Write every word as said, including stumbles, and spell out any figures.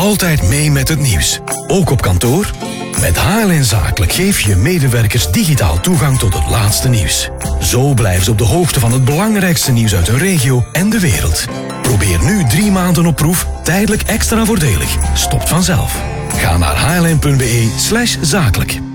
Altijd mee met het nieuws. Ook op kantoor? Met H L N Zakelijk geef je medewerkers digitaal toegang tot het laatste nieuws. Zo blijven ze op de hoogte van het belangrijkste nieuws uit hun regio en de wereld. Probeer nu drie maanden op proef, tijdelijk extra voordelig. Stopt vanzelf. Ga naar hln.be slash zakelijk.